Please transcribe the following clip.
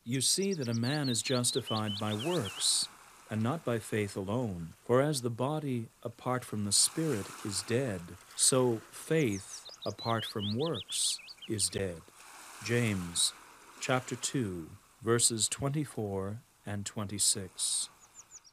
You see that a man is justified by works, and not by faith alone. For as the body apart from the spirit is dead, so faith apart from works is dead. James chapter 2, verses 24 and 26.